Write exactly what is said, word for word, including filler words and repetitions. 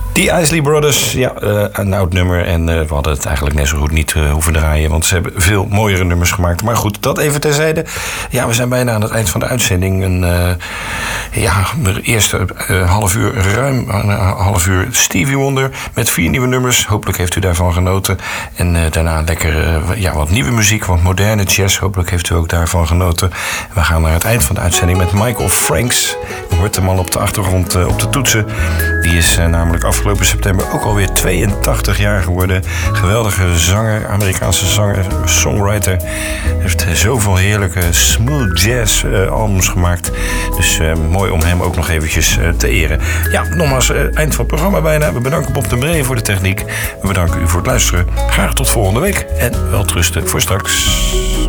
Die Isley Brothers, ja, uh, een oud nummer. En uh, we hadden het eigenlijk net zo goed niet uh, hoeven draaien. Want ze hebben veel mooiere nummers gemaakt. Maar goed, dat even terzijde. Ja, we zijn bijna aan het eind van de uitzending. Een, uh, ja, de eerste uh, half uur, ruim een half uur Stevie Wonder. Met vier nieuwe nummers. Hopelijk heeft u daarvan genoten. En uh, daarna lekker uh, ja, wat nieuwe muziek. Wat moderne jazz. Hopelijk heeft u ook daarvan genoten. We gaan naar het eind van de uitzending met Michael Franks. U hoort hem al op de achtergrond uh, op de toetsen. Die is uh, namelijk afgelopen september ook alweer tweeëntachtig jaar geworden. Geweldige zanger, Amerikaanse zanger, songwriter. Heeft uh, zoveel heerlijke smooth jazz uh, albums gemaakt. Dus uh, mooi om hem ook nog eventjes uh, te eren. Ja, nogmaals, uh, eind van het programma bijna. We bedanken Bob de Bree voor de techniek. We bedanken u voor het luisteren. Graag tot volgende week. En welterusten voor straks.